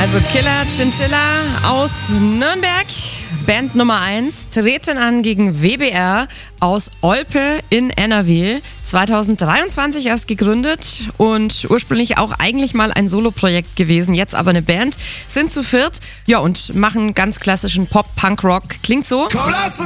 Also Killer Chinchilla aus Nürnberg, Band Nummer 1, treten an gegen WBR aus Olpe in NRW. 2023 erst gegründet und ursprünglich auch eigentlich mal ein Soloprojekt gewesen, jetzt aber eine Band. Sind zu viert, ja, und machen ganz klassischen Pop-Punk-Rock. Klingt so.